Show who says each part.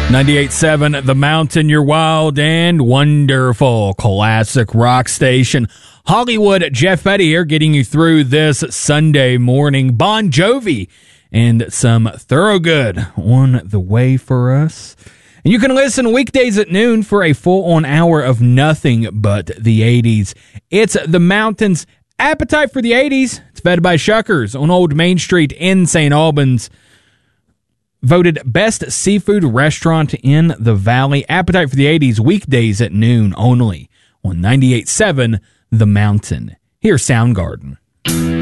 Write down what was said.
Speaker 1: 98.7 The Mountain, your wild and wonderful classic rock station. Hollywood, Jeff Petty here, getting you through this Sunday morning. Bon Jovi and some Thorogood on the way for us. And you can listen weekdays at noon for a full-on hour of nothing but the 80s. It's The Mountain's Appetite for the 80s. It's fed by Shuckers on Old Main Street in St. Albans. Voted best seafood restaurant in the Valley. Appetite for the 80s, weekdays at noon only on 98.7 The Mountain. Here's Soundgarden.